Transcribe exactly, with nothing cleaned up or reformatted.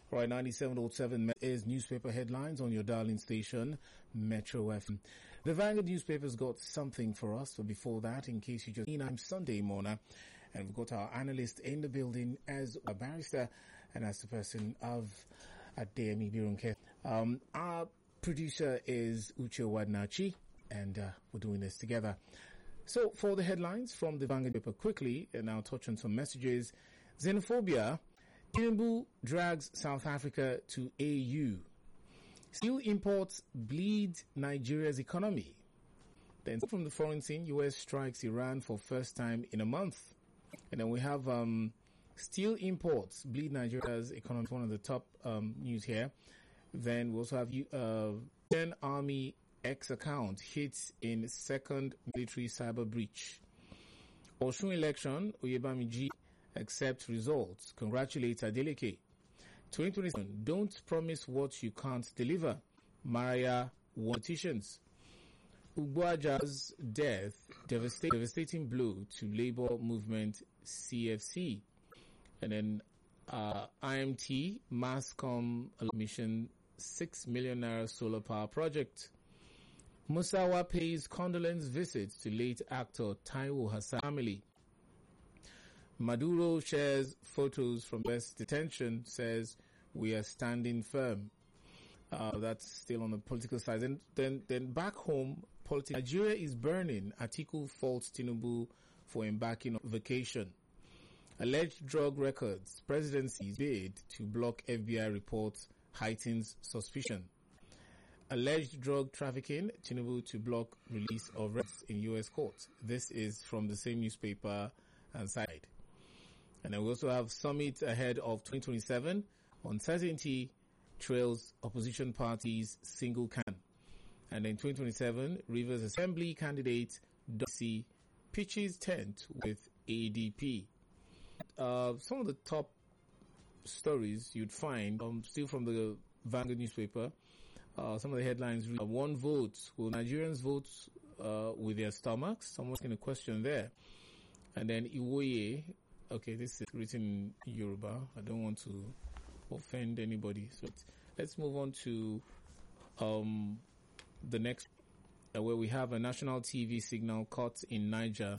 Right, ninety-seven point seven is newspaper headlines on your darling station, Metro F M. The Vanguard newspaper's got something for us, but before that, in case you just seen, I'm Sunday Mona, and we've got our analyst in the building as a barrister and as the person of Adeyemi Birunke. Um, our producer is Uche Wadnachi, and uh, we're doing this together. So, for the headlines from the Vanguard paper quickly, and I'll touch on some messages. Xenophobia. Tinubu drags South Africa to A U. Steel imports bleed Nigeria's economy. Then from the foreign scene, U S strikes Iran for first time in a month. And then we have um, steel imports bleed Nigeria's economy, one of the top um, news here. Then we also have uh, ten Army X account hits in second military cyber breach. Osun election, Oyebamiji accept results. Congratulate Adeleke. twenty twenty-seven. Don't promise what you can't deliver. Maria petitions. Ugboaja's death, devastate, devastating blow to labor movement C F C. And then uh, I M T, Masscom mission, six million naira solar power project. Musawa pays condolence visits to late actor Taiwo Hassan family. Maduro shares photos from West detention, says we are standing firm. Uh, that's still on the political side. Then, then, then back home, politics. Nigeria is burning. Atiku faults Tinubu for embarking on vacation. Alleged drug records. Presidency's bid to block F B I reports heightens suspicion. Alleged drug trafficking. Tinubu to block release of records in U S court. This is from the same newspaper and side. And then we also have summit ahead of twenty twenty-seven. Uncertainty trails opposition parties single can. And then twenty twenty-seven, Rivers Assembly candidate Dossi pitches tent with A D P. Uh, some of the top stories you'd find, um, still from the Vanguard newspaper. Uh, some of the headlines read, one vote. Will Nigerians vote uh, with their stomachs? Someone's going to question there. And then Iwoye. Okay, this is written in Yoruba. I don't want to offend anybody. So let's move on to um, the next, uh, where we have a national T V signal cut in Niger.